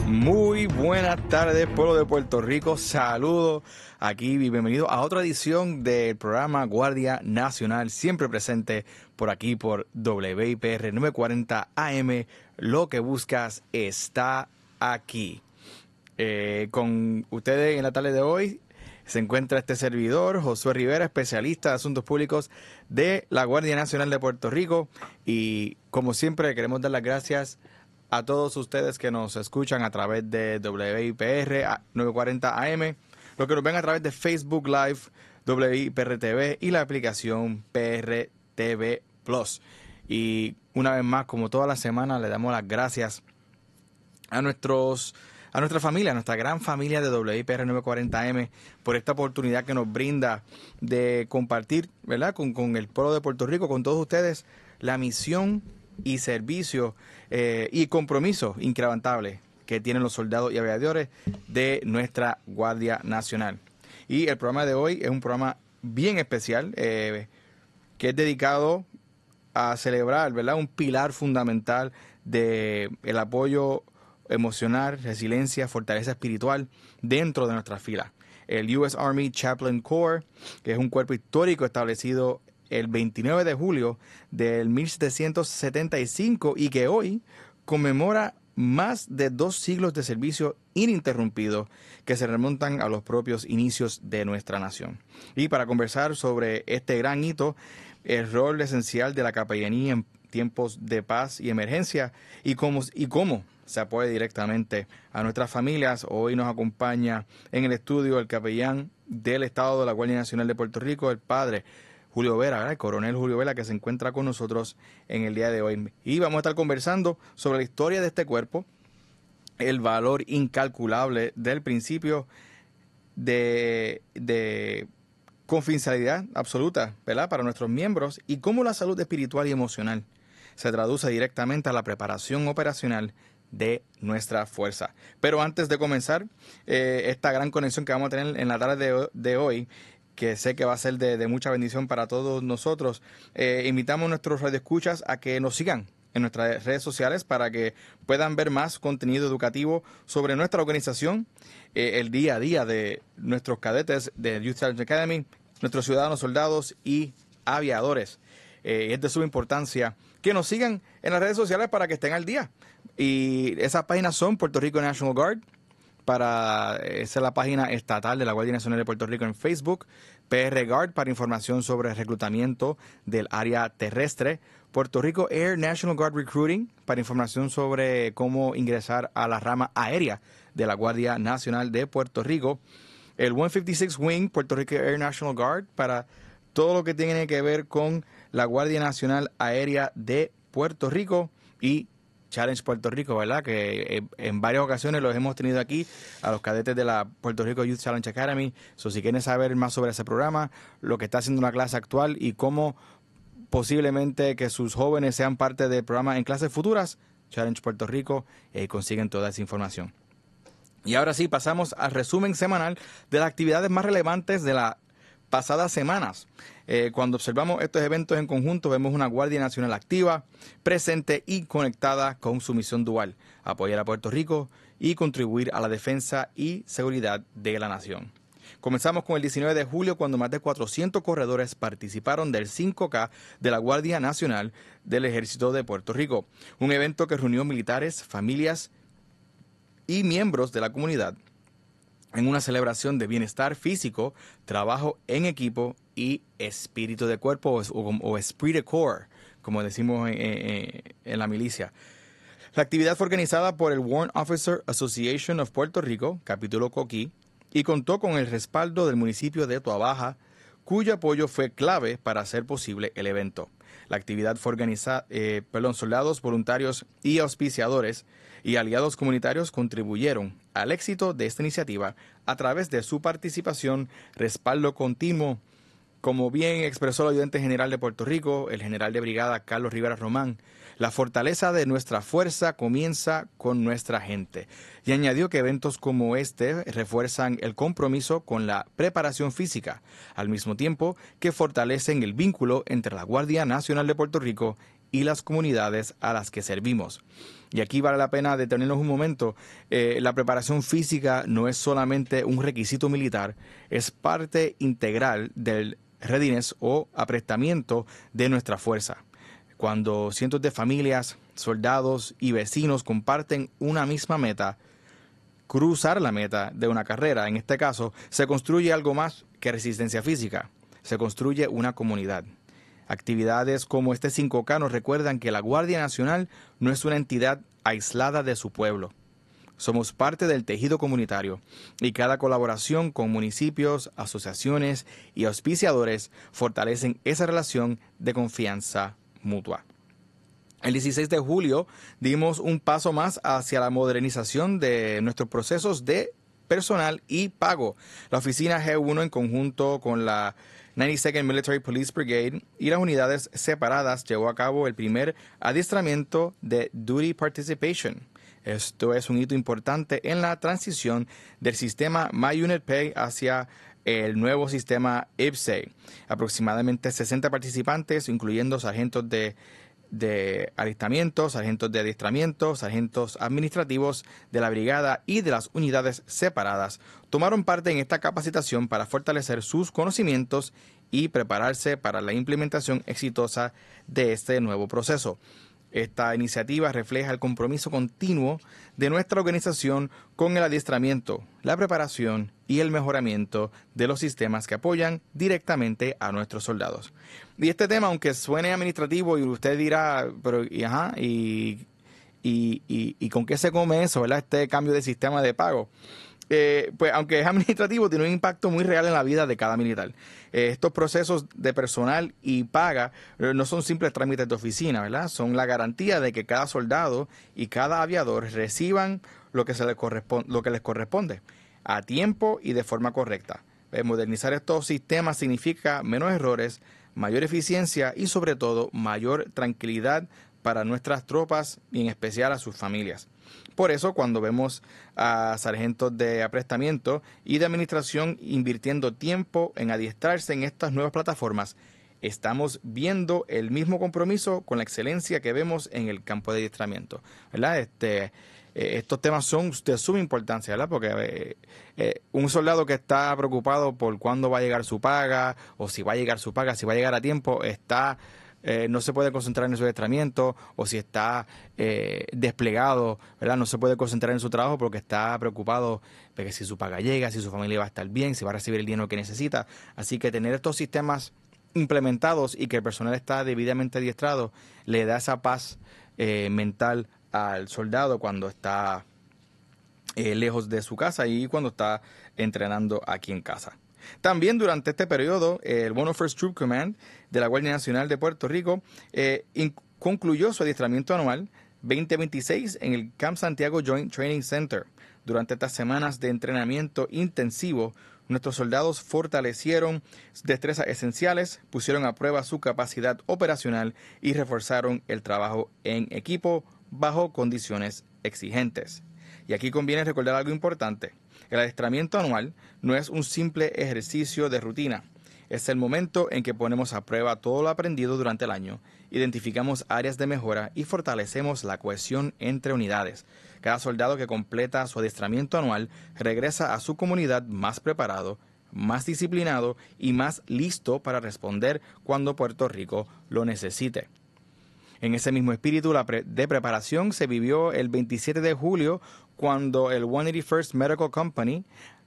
Muy buenas tardes, pueblo de Puerto Rico. Saludos aquí y bienvenido a otra edición del programa Guardia Nacional, siempre presente por aquí por WIPR 940 AM. Lo que buscas está aquí. Con ustedes en la tarde de hoy se encuentra este servidor, Josué Rivera, especialista de Asuntos Públicos de la Guardia Nacional de Puerto Rico. Y como siempre queremos dar las gracias a todos ustedes que nos escuchan a través de WIPR 940 AM, los que nos ven a través de Facebook Live, WIPR TV y la aplicación PRTV Plus. Y una vez más, como toda la semana, le damos las gracias a nuestra familia, a nuestra gran familia de WIPR 940M por esta oportunidad que nos brinda de compartir, ¿verdad?, con el pueblo de Puerto Rico, con todos ustedes, la misión y servicio y compromiso inquebrantable que tienen los soldados y aviadores de nuestra Guardia Nacional. Y el programa de hoy es un programa bien especial que es dedicado a celebrar, ¿verdad?, un pilar fundamental del apoyo emocional, resiliencia, fortaleza espiritual dentro de nuestras filas. El US Army Chaplain Corps, que es un cuerpo histórico establecido el 29 de julio del 1775 y que hoy conmemora más de 2 siglos de servicio ininterrumpido que se remontan a los propios inicios de nuestra nación. Y para conversar sobre este gran hito, el rol esencial de la capellanía en tiempos de paz y emergencia y cómo se apoya directamente a nuestras familias, hoy nos acompaña en el estudio el capellán del Estado de la Guardia Nacional de Puerto Rico, el padre Julio Vera, ¿verdad?, el coronel Julio Vera, que se encuentra con nosotros en el día de hoy. Y vamos a estar conversando sobre la historia de este cuerpo, el valor incalculable del principio de confidencialidad absoluta, ¿verdad?, para nuestros miembros y cómo la salud espiritual y emocional se traduce directamente a la preparación operacional de nuestra fuerza. Pero antes de comenzar esta gran conexión que vamos a tener en la tarde de hoy, que sé que va a ser de mucha bendición para todos nosotros, invitamos a nuestros radioescuchas a que nos sigan en nuestras redes sociales para que puedan ver más contenido educativo sobre nuestra organización, el día a día de nuestros cadetes de Youth Challenge Academy, nuestros ciudadanos, soldados y aviadores. Es de suma importancia que nos sigan en las redes sociales para que estén al día. Y esas páginas son Puerto Rico National Guard, esa es la página estatal de la Guardia Nacional de Puerto Rico en Facebook, PR Guard para información sobre reclutamiento del área terrestre, Puerto Rico Air National Guard Recruiting para información sobre cómo ingresar a la rama aérea de la Guardia Nacional de Puerto Rico, el 156 Wing Puerto Rico Air National Guard para todo lo que tiene que ver con la Guardia Nacional Aérea de Puerto Rico y Challenge Puerto Rico, ¿verdad?, que en varias ocasiones los hemos tenido aquí a los cadetes de la Puerto Rico Youth Challenge Academy. Si quieren saber más sobre ese programa, lo que está haciendo una clase actual y cómo posiblemente que sus jóvenes sean parte del programa en clases futuras, Challenge Puerto Rico, consiguen toda esa información. Y ahora sí, pasamos al resumen semanal de las actividades más relevantes de las pasadas semanas. Cuando observamos estos eventos en conjunto, vemos una Guardia Nacional activa, presente y conectada con su misión dual, apoyar a Puerto Rico y contribuir a la defensa y seguridad de la nación. Comenzamos con el 19 de julio, cuando más de 400 corredores participaron del 5K de la Guardia Nacional del Ejército de Puerto Rico, un evento que reunió militares, familias y miembros de la comunidad en una celebración de bienestar físico, trabajo en equipo y espíritu de cuerpo o esprit de corps, como decimos en la milicia. La actividad fue organizada por el Warrant Officer Association of Puerto Rico, capítulo Coquí, y contó con el respaldo del municipio de Toabaja, cuyo apoyo fue clave para hacer posible el evento. La actividad fue organizada, soldados, voluntarios y auspiciadores y aliados comunitarios contribuyeron al éxito de esta iniciativa a través de su participación, respaldo continuo. Como bien expresó el ayudante general de Puerto Rico, el general de brigada Carlos Rivera Román, la fortaleza de nuestra fuerza comienza con nuestra gente. Y añadió que eventos como este refuerzan el compromiso con la preparación física, al mismo tiempo que fortalecen el vínculo entre la Guardia Nacional de Puerto Rico y las comunidades a las que servimos. Y aquí vale la pena detenernos un momento. La preparación física no es solamente un requisito militar, es parte integral del readiness o aprestamiento de nuestra fuerza. Cuando cientos de familias, soldados y vecinos comparten una misma meta, cruzar la meta de una carrera, en este caso, se construye algo más que resistencia física, se construye una comunidad. Actividades como este 5K nos recuerdan que la Guardia Nacional no es una entidad aislada de su pueblo. Somos parte del tejido comunitario y cada colaboración con municipios, asociaciones y auspiciadores fortalecen esa relación de confianza mutua. El 16 de julio dimos un paso más hacia la modernización de nuestros procesos de personal y pago. La oficina G1 en conjunto con la 92nd Military Police Brigade y las unidades separadas llevó a cabo el primer adiestramiento de Duty Participation. Esto es un hito importante en la transición del sistema MyUnitPay hacia el nuevo sistema IPSAY. Aproximadamente 60 participantes, incluyendo sargentos de alistamiento, sargentos de adiestramiento, sargentos administrativos de la brigada y de las unidades separadas, tomaron parte en esta capacitación para fortalecer sus conocimientos y prepararse para la implementación exitosa de este nuevo proceso. Esta iniciativa refleja el compromiso continuo de nuestra organización con el adiestramiento, la preparación y el mejoramiento de los sistemas que apoyan directamente a nuestros soldados. Y este tema, aunque suene administrativo y usted dirá, pero ¿y con qué se come eso, verdad? Este cambio de sistema de pago. Pues aunque es administrativo, tiene un impacto muy real en la vida de cada militar. Estos procesos de personal y paga no son simples trámites de oficina, ¿verdad? Son la garantía de que cada soldado y cada aviador reciban lo que les corresponde a tiempo y de forma correcta. Modernizar estos sistemas significa menos errores, mayor eficiencia y sobre todo mayor tranquilidad para nuestras tropas y en especial a sus familias. Por eso, cuando vemos a sargentos de aprestamiento y de administración invirtiendo tiempo en adiestrarse en estas nuevas plataformas, estamos viendo el mismo compromiso con la excelencia que vemos en el campo de adiestramiento, ¿verdad? Estos temas son de suma importancia, ¿verdad? Porque un soldado que está preocupado por cuándo va a llegar su paga, o si va a llegar su paga, si va a llegar a tiempo, no se puede concentrar en su adiestramiento, o si está desplegado, ¿verdad? No se puede concentrar en su trabajo porque está preocupado de que si su paga llega, si su familia va a estar bien, si va a recibir el dinero que necesita. Así que tener estos sistemas implementados y que el personal está debidamente adiestrado le da esa paz mental al soldado cuando está lejos de su casa y cuando está entrenando aquí en casa. También durante este periodo, el 101st Troop Command de la Guardia Nacional de Puerto Rico concluyó su adiestramiento anual 2026 en el Camp Santiago Joint Training Center. Durante estas semanas de entrenamiento intensivo, nuestros soldados fortalecieron destrezas esenciales, pusieron a prueba su capacidad operacional y reforzaron el trabajo en equipo bajo condiciones exigentes. Y aquí conviene recordar algo importante. El adiestramiento anual no es un simple ejercicio de rutina. Es el momento en que ponemos a prueba todo lo aprendido durante el año, identificamos áreas de mejora y fortalecemos la cohesión entre unidades. Cada soldado que completa su adiestramiento anual regresa a su comunidad más preparado, más disciplinado y más listo para responder cuando Puerto Rico lo necesite. En ese mismo espíritu de preparación se vivió el 27 de julio cuando el 181st Medical Company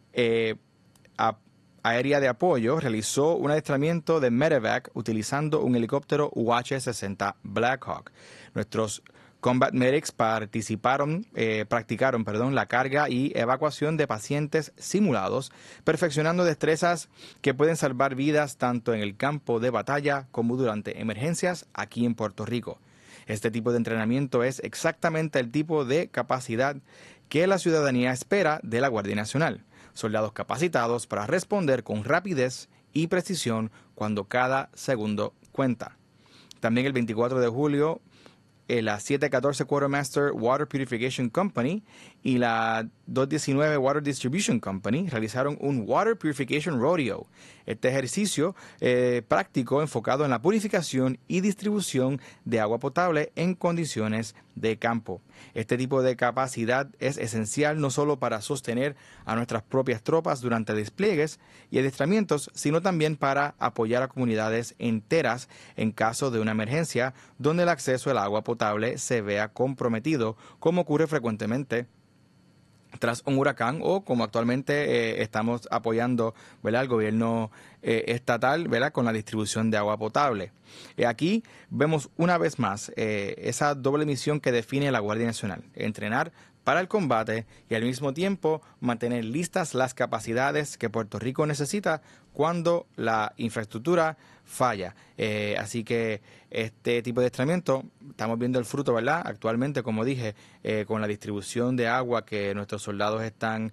aérea de apoyo realizó un adiestramiento de medevac utilizando un helicóptero UH-60 Blackhawk. Nuestros Combat Medics practicaron la carga y evacuación de pacientes simulados, perfeccionando destrezas que pueden salvar vidas tanto en el campo de batalla como durante emergencias aquí en Puerto Rico. Este tipo de entrenamiento es exactamente el tipo de capacidad que la ciudadanía espera de la Guardia Nacional. Soldados capacitados para responder con rapidez y precisión cuando cada segundo cuenta. También el 24 de julio, la 714 Quartermaster Water Purification Company y la 219 Water Distribution Company realizaron un Water Purification Rodeo. Este ejercicio práctico enfocado en la purificación y distribución de agua potable en condiciones de campo. Este tipo de capacidad es esencial no solo para sostener a nuestras propias tropas durante despliegues y adiestramientos, sino también para apoyar a comunidades enteras en caso de una emergencia donde el acceso al agua potable se vea comprometido, como ocurre frecuentemente tras un huracán o como actualmente estamos apoyando, ¿verdad?, al gobierno estatal, ¿verdad?, con la distribución de agua potable. Aquí vemos una vez más esa doble misión que define la Guardia Nacional: entrenar para el combate y al mismo tiempo mantener listas las capacidades que Puerto Rico necesita cuando la infraestructura falla. Así que este tipo de adiestramiento, estamos viendo el fruto, ¿verdad? Actualmente, como dije, con la distribución de agua que nuestros soldados están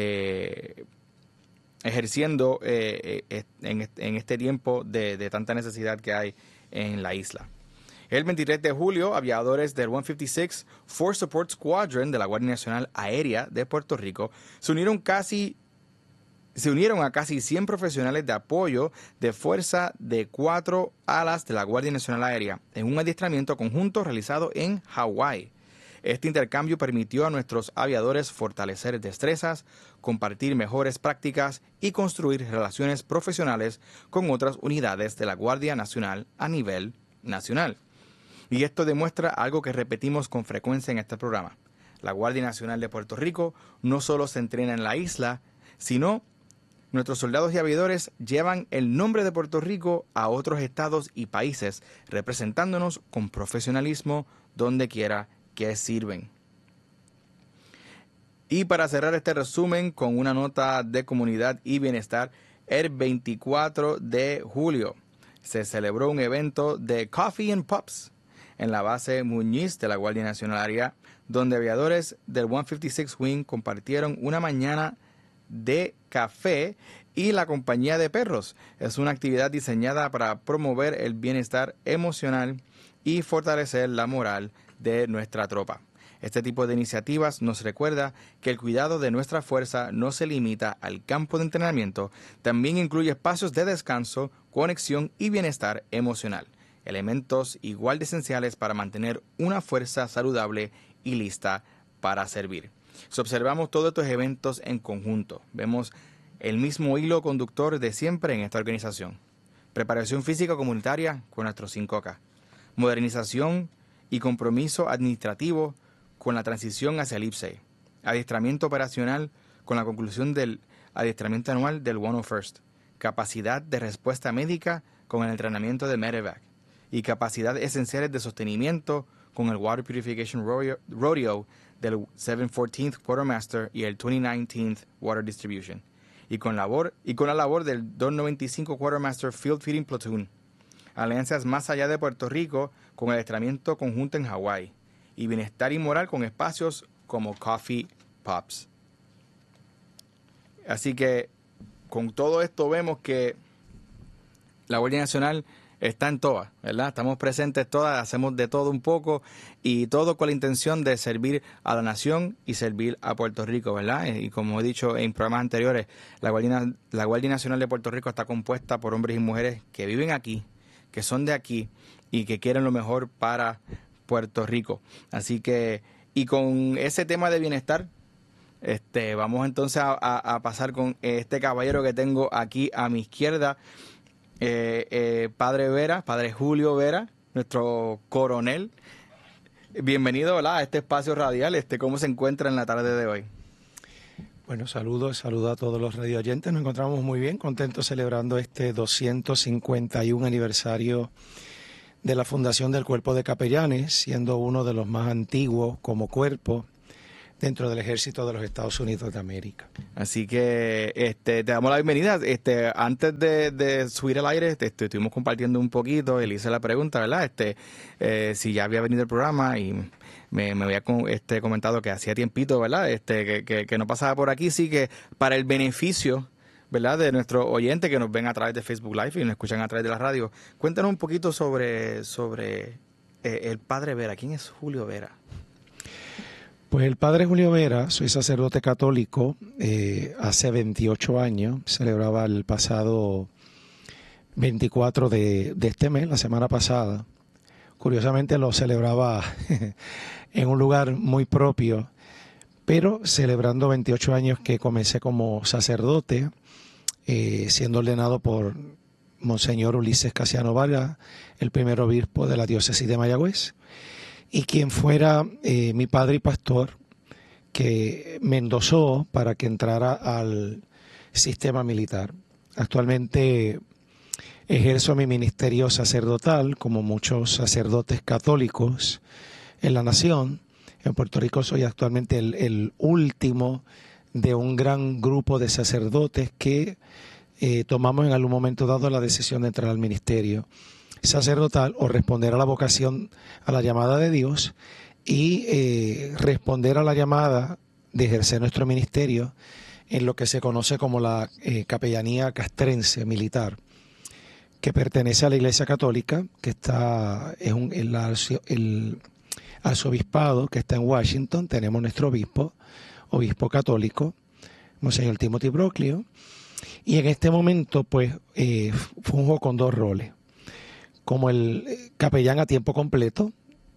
ejerciendo en este tiempo de tanta necesidad que hay en la isla. El 23 de julio, aviadores del 156 Force Support Squadron de la Guardia Nacional Aérea de Puerto Rico se unieron a casi 100 profesionales de apoyo de fuerza de 4 alas de la Guardia Nacional Aérea en un adiestramiento conjunto realizado en Hawái. Este intercambio permitió a nuestros aviadores fortalecer destrezas, compartir mejores prácticas y construir relaciones profesionales con otras unidades de la Guardia Nacional a nivel nacional. Y esto demuestra algo que repetimos con frecuencia en este programa. La Guardia Nacional de Puerto Rico no solo se entrena en la isla, sino nuestros soldados y aviadores llevan el nombre de Puerto Rico a otros estados y países, representándonos con profesionalismo donde quiera que sirven. Y para cerrar este resumen con una nota de comunidad y bienestar, el 24 de julio se celebró un evento de Coffee and Pups en la base Muñiz de la Guardia Nacional Aérea, donde aviadores del 156 Wing compartieron una mañana de café y la compañía de perros. Es una actividad diseñada para promover el bienestar emocional y fortalecer la moral de nuestra tropa. Este tipo de iniciativas nos recuerda que el cuidado de nuestra fuerza no se limita al campo de entrenamiento, también incluye espacios de descanso, conexión y bienestar emocional, elementos igual de esenciales para mantener una fuerza saludable y lista para servir. Si observamos todos estos eventos en conjunto, vemos el mismo hilo conductor de siempre en esta organización: preparación física comunitaria con nuestros 5K, modernización y compromiso administrativo con la transición hacia el IPSEI, adiestramiento operacional con la conclusión del adiestramiento anual del 101st, capacidad de respuesta médica con el entrenamiento de Medevac y capacidades esenciales de sostenimiento con el Water Purification Rodeo del 714th Quartermaster y el 2019th Water Distribution, y con la labor del 295 Quartermaster Field Feeding Platoon, alianzas más allá de Puerto Rico con el adiestramiento conjunto en Hawái, y bienestar y moral con espacios como Coffee Pups. Así que con todo esto vemos que la Guardia Nacional está en todas, ¿verdad? Estamos presentes todas, hacemos de todo un poco y todo con la intención de servir a la nación y servir a Puerto Rico, ¿verdad? Y como he dicho en programas anteriores, la Guardia Nacional de Puerto Rico está compuesta por hombres y mujeres que viven aquí, que son de aquí y que quieren lo mejor para Puerto Rico. Así que, y con ese tema de bienestar, vamos entonces a pasar con este caballero que tengo aquí a mi izquierda, Padre Julio Vera, nuestro coronel. Bienvenido, ¿verdad?, a este espacio radial. ¿Cómo se encuentra en la tarde de hoy? Bueno, saludos a todos los radioyentes. Nos encontramos muy bien, contentos celebrando este 251 aniversario de la fundación del Cuerpo de Capellanes, siendo uno de los más antiguos como cuerpo dentro del Ejército de los Estados Unidos de América. Así que te damos la bienvenida. Antes de subir al aire, estuvimos compartiendo un poquito y le hice la pregunta, ¿verdad? Si ya había venido el programa y me había comentado que hacía tiempito, ¿verdad? Que no pasaba por aquí. Sí, que para el beneficio, ¿verdad?, de nuestros oyentes que nos ven a través de Facebook Live y nos escuchan a través de la radio, cuéntanos un poquito sobre el Padre Vera. ¿Quién es Julio Vera? Pues el Padre Julio Vera, soy sacerdote católico, hace 28 años, celebraba el pasado 24 de este mes, la semana pasada, Curiosamente lo celebraba en un lugar muy propio, pero celebrando 28 años que comencé como sacerdote, siendo ordenado por Monseñor Ulises Casiano Vargas, el primer obispo de la diócesis de Mayagüez, y quien fuera mi padre y pastor, que me endosó para que entrara al sistema militar. Actualmente ejerzo mi ministerio sacerdotal, como muchos sacerdotes católicos en la nación. En Puerto Rico soy actualmente el último de un gran grupo de sacerdotes que tomamos en algún momento dado la decisión de entrar al ministerio sacerdotal o responder a la vocación, a la llamada de Dios y responder a la llamada de ejercer nuestro ministerio en lo que se conoce como la capellanía castrense militar, que pertenece a la Iglesia Católica, que está el arzobispado que está en Washington. Tenemos nuestro obispo católico, Monseñor Timothy Brocklio, y en este momento pues funjo con dos roles. Como el capellán a tiempo completo,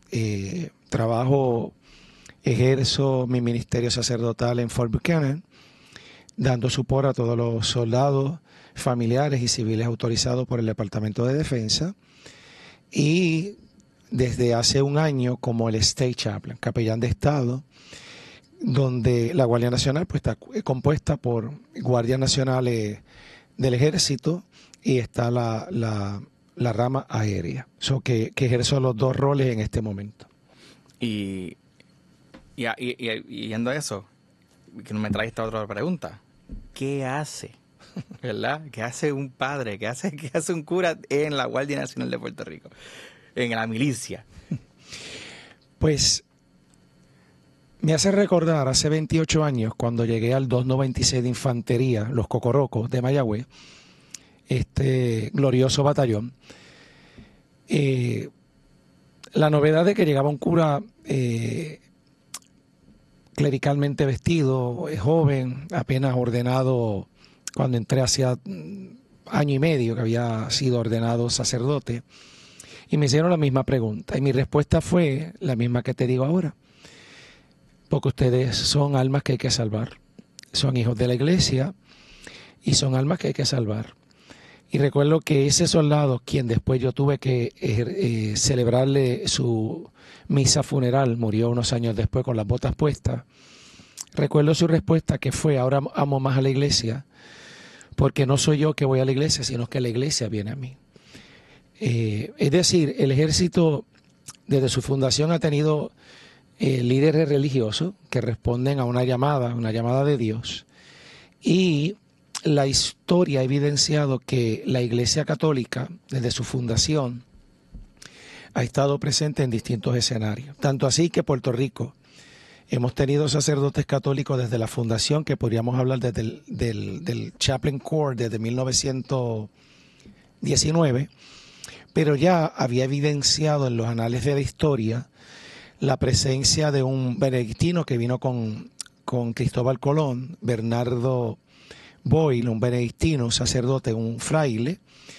ejerzo mi ministerio sacerdotal en Fort Buchanan, dando soporte a todos los soldados, familiares y civiles autorizados por el Departamento de Defensa, y desde hace un año como el State Chaplain, capellán de Estado, donde la Guardia Nacional pues está compuesta por guardias nacionales del Ejército y está la rama aérea. Que ejerzo los dos roles en este momento. Y yendo a eso, que me trae esta otra pregunta. ¿Qué hace? ¿Verdad? ¿Qué hace un padre? ¿Qué hace un cura en la Guardia Nacional de Puerto Rico? En la milicia. Pues me hace recordar hace 28 años cuando llegué al 296 de Infantería, los Cocorocos de Mayagüez, este glorioso batallón. La novedad de que llegaba un cura clericalmente vestido, joven, apenas ordenado, cuando entré hacía año y medio que había sido ordenado sacerdote, y me hicieron la misma pregunta, y mi respuesta fue la misma que te digo ahora, porque ustedes son almas que hay que salvar, son hijos de la iglesia y son almas que hay que salvar. Y recuerdo que ese soldado, quien después yo tuve que celebrarle su misa funeral, murió unos años después con las botas puestas. Recuerdo su respuesta, que fue: ahora amo más a la iglesia, porque no soy yo que voy a la iglesia, sino que la iglesia viene a mí. Es decir, el ejército desde su fundación ha tenido líderes religiosos que responden a una llamada de Dios, y la historia ha evidenciado que la Iglesia Católica, desde su fundación, ha estado presente en distintos escenarios. Tanto así que Puerto Rico hemos tenido sacerdotes católicos desde la fundación, que podríamos hablar desde del Chaplain Corps desde 1919, pero ya había evidenciado en los anales de la historia la presencia de un benedictino que vino con Cristóbal Colón, Bernardo Boyle, un benedictino, un sacerdote, un fraile,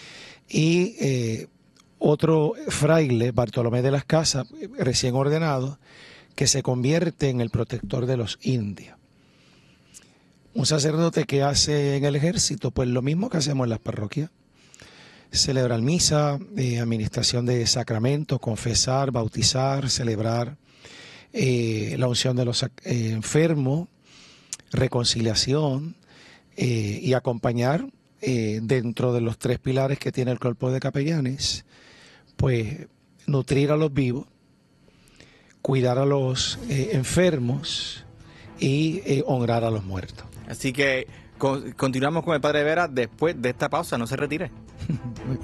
y otro fraile, Bartolomé de las Casas, recién ordenado, que se convierte en el protector de los indios. Un sacerdote que hace en el ejército pues lo mismo que hacemos en las parroquias: celebrar misa, administración de sacramentos, confesar, bautizar, celebrar la unción de los enfermos, reconciliación, y acompañar dentro de los 3 pilares que tiene el cuerpo de capellanes, pues nutrir a los vivos, cuidar a los enfermos y honrar a los muertos. Así que continuamos con el Padre Vera después de esta pausa. No se retire.